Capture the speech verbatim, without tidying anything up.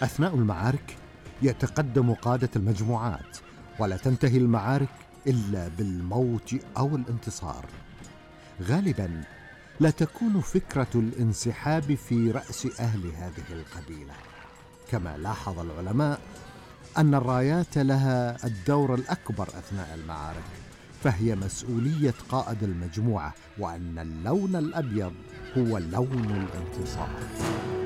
أثناء المعارك يتقدم قادة المجموعات، ولا تنتهي المعارك إلا بالموت أو الانتصار. غالبا لا تكون فكرة الانسحاب في رأس أهل هذه القبيلة. كما لاحظ العلماء أن الرايات لها الدور الأكبر أثناء المعارك، فهي مسؤولية قائد المجموعة، وأن اللون الأبيض هو لون الانتصار.